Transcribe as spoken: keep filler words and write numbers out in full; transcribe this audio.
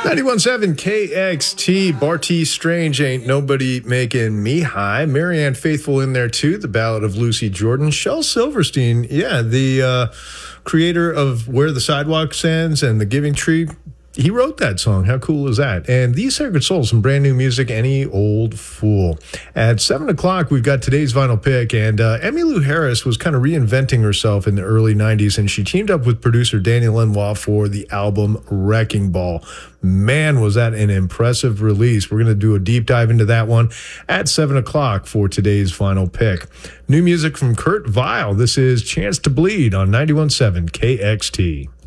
ninety-one point seven K X T, Barty Strange, Ain't Nobody Making Me High. Marianne Faithfull in there too, The Ballad of Lucy Jordan. Shel Silverstein, yeah, the uh, creator of Where the Sidewalk Ends and The Giving Tree. He wrote that song. How cool is that? And These Sacred Souls, some brand new music, Any Old Fool. At seven o'clock, we've got today's vinyl pick. And uh, Emmylou Harris was kind of reinventing herself in the early nineties, and she teamed up with producer Daniel Lanois for the album Wrecking Ball. Man, was that an impressive release. We're going to do a deep dive into that one at seven o'clock for today's vinyl pick. New music from Kurt Vile. This is Chance to Bleed on ninety-one point seven K X T.